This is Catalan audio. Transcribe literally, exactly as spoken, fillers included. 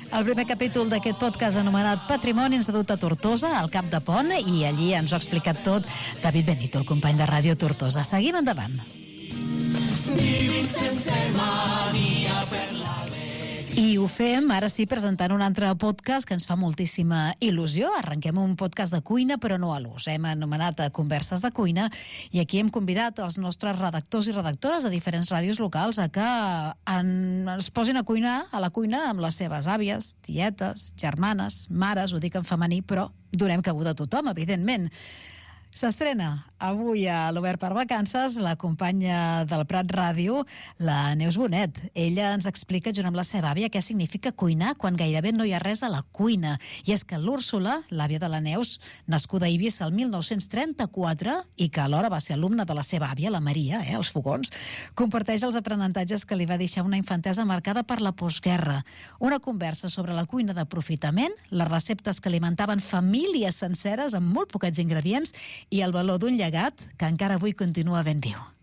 El primer capítol d'aquest podcast anomenat Patrimoni ens ha dut a Tortosa, al Cap de Pont, i allí ens ho ha explicat tot David Benito, el company de Ràdio Tortosa. Seguim endavant. Vivim sense mania per la I ho fem, ara sí, presentant un altre podcast que ens fa moltíssima il·lusió. Arrenquem un podcast de cuina, però no a l'ús. Hem anomenat Converses de Cuina i aquí hem convidat els nostres redactors i redactores de diferents ràdios locals a que en, es posin a cuinar a la cuina amb les seves àvies, tietes, germanes, mares, ho dic en femení, però donem cabuda a tothom, evidentment. S'estrena avui a l'Obert per Vacances la companya del Prat Ràdio, la Neus Bonet. Ella ens explica, junt amb la seva àvia, què significa cuinar quan gairebé no hi ha res a la cuina. I és que l'Úrsula, l'àvia de la Neus, nascuda a Eivissa el mil nou-cents trenta-quatre i que alhora va ser alumna de la seva àvia, la Maria, eh, als fogons, comparteix els aprenentatges que li va deixar una infantesa marcada per la postguerra. Una conversa sobre la cuina d'aprofitament, les receptes que alimentaven famílies senceres amb molt poquets ingredients i el valor d'un llegat que encara avui continua ben viu.